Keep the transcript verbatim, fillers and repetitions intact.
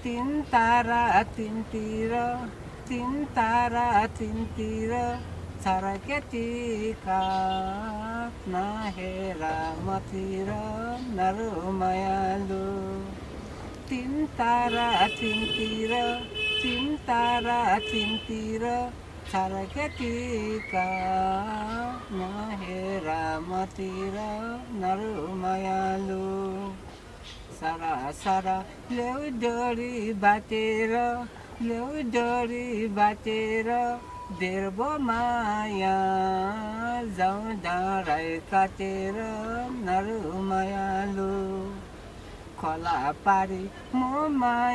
तिन तारा तिनतिर तिन तारा तिनतिर छरकेटीका नहेर मतिर नरु मायालु तिन तारा तिनतिर तिन तारा तिनतिर छरकेटीका नहेर मतिर नरु मायालु सारा सारा ल्याउ डोरी बाटेर ल्याउ डोरी बाटेर देर्बो माया जाउँ डाँडै काटेर नरु मायालु खोला पारी म माया